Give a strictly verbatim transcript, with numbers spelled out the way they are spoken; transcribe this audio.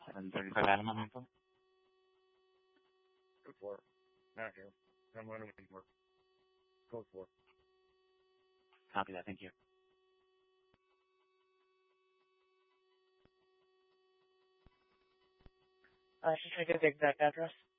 seven thirty-five Adam on info. Code four. Not here. I'm running anymore. Code four. Copy that. Thank you. Uh, she's trying to get the exact address.